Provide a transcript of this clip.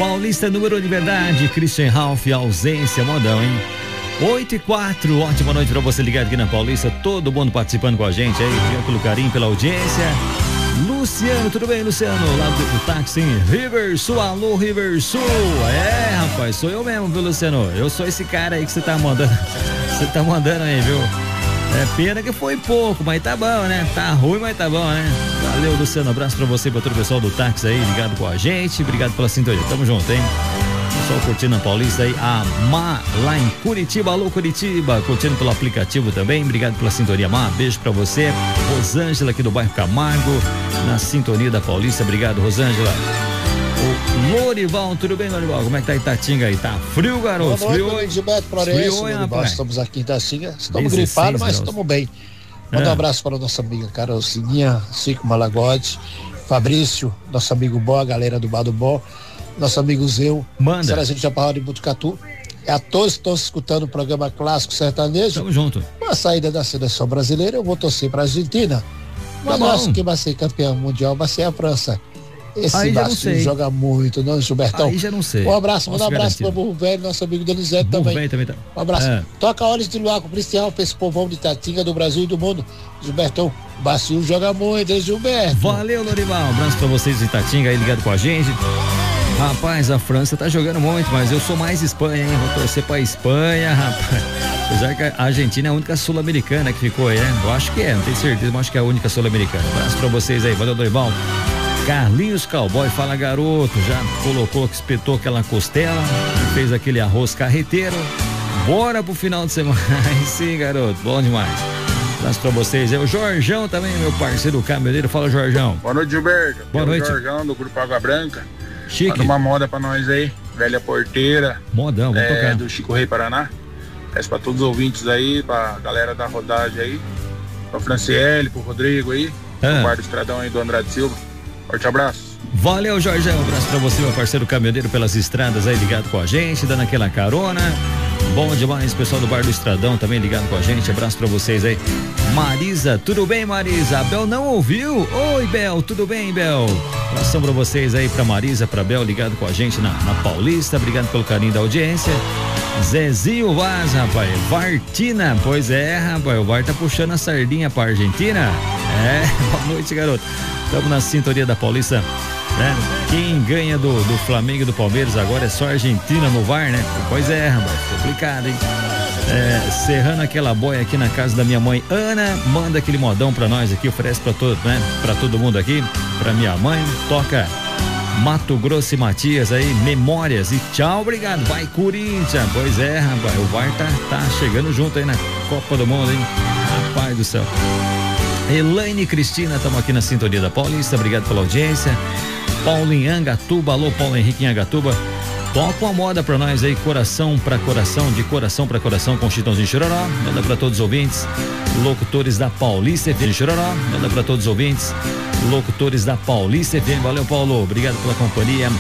Paulista, número de verdade, Christian Ralph, ausência, modão, hein? 8h04, ótima noite pra você ligado aqui na Paulista, todo mundo participando com a gente aí, obrigado pelo carinho, pela audiência. Luciano, tudo bem, Luciano? Lá do táxi em Riversul, alô Riversul. É, rapaz, sou eu mesmo, viu, Luciano? Eu sou esse cara aí que você tá mandando aí, viu? É pena que foi pouco, mas tá bom, né? Tá ruim, mas tá bom, né? Valeu, Luciano, abraço pra você e pra todo o pessoal do táxi aí, ligado com a gente, obrigado pela sintonia, tamo junto, hein? Pessoal curtindo a Paulista aí, a Má lá em Curitiba, alô Curitiba, curtindo pelo aplicativo também, obrigado pela sintonia, Má, beijo pra você. Rosângela aqui do bairro Camargo, na sintonia da Paulista, obrigado, Rosângela. O Lorival, tudo bem, Lorival? Como é que tá Itatinga aí? Tá frio, garoto? Boa noite, Gilberto Florencio, Lorival, estamos aqui em Itatinga, estamos gripados, mas estamos bem. Manda um abraço para a nossa amiga Carolzinha, Cico Malagote, Fabrício, nosso amigo Bó, a galera do Bar do Bó, nosso amigo Zeu, Serginho Chaparral de Botucatu. A todos que estão escutando o programa Clássico Sertanejo. Tamo junto. Com a saída da seleção brasileira, eu vou torcer para a Argentina. Mas acho que vai ser campeão mundial, vai ser a França. Esse Brasil joga muito, não, Gilbertão? Aí já não sei. Um abraço, manda um abraço pro Burro Velho, nosso amigo Donizete também. Tá. Um abraço. Toca Olhos de Luar com o Cristiano, pra esse povão de Itatinga, do Brasil e do mundo. Gilbertão, o Brasil joga muito, hein, Gilberto? Valeu, Lorival. Um abraço pra vocês de Itatinga aí ligado com a gente. Rapaz, a França tá jogando muito, mas eu sou mais Espanha, hein? Vou torcer pra Espanha, rapaz. Apesar que a Argentina é a única sul-americana que ficou aí, né? Eu acho que é, não tenho certeza, mas acho que é a única sul-americana. Um abraço pra vocês aí, valeu, Lorival. Carlinhos Cowboy, fala garoto, já colocou, que espetou aquela costela, fez aquele arroz carreteiro, bora pro final de semana. Aí sim, garoto, bom demais. Abraço pra vocês, é o Jorjão também, meu parceiro caminhoneiro, fala Jorjão. Boa noite, Gilberto. Boa noite. Jorjão do Grupo Água Branca. Chique. Manda uma moda pra nós aí, Velha Porteira. Modão, vamos tocar. Do Chico Rei Paraná. Peço pra todos os ouvintes aí, pra galera da rodagem aí, pra Franciele, pro Rodrigo aí, pro Bar do Estradão aí do Andrade Silva. Forte abraço. Valeu, Jorge. Um abraço pra você, meu parceiro caminhoneiro, pelas estradas aí ligado com a gente, dando aquela carona. Bom demais, pessoal do Bar do Estradão também ligado com a gente. Abraço pra vocês aí. Marisa, tudo bem, Marisa? A Bel não ouviu? Oi, Bel, tudo bem, Bel? Abração pra vocês aí, pra Marisa, pra Bel, ligado com a gente na Paulista. Obrigado pelo carinho da audiência. Zezinho Vaz, rapaz. Vartina, pois é, rapaz. O VAR tá puxando a sardinha pra Argentina. Boa noite, garoto. Estamos na sintonia da Paulista, né? Quem ganha do Flamengo e do Palmeiras agora é só a Argentina no VAR, né? Pois é, rapaz, complicado, hein? Serrando aquela boia aqui na casa da minha mãe Ana, manda aquele modão pra nós aqui, oferece pra todo, né? Pra todo mundo aqui, pra minha mãe, toca Mato Grosso e Matias aí, memórias e tchau, obrigado, vai Corinthians. Pois é, rapaz, o VAR tá chegando junto aí na Copa do Mundo, hein? Rapaz do céu. Elaine e Cristina, estamos aqui na sintonia da Paulista, obrigado pela audiência. Paulo em Angatuba, alô Paulo Henrique em Angatuba, toca uma moda pra nós aí, coração pra coração, de coração pra coração com Chitãozinho Chororó, manda pra todos os ouvintes, locutores da Paulista FM Chororó, manda pra todos os ouvintes, locutores da Paulista FM, valeu Paulo, obrigado pela companhia.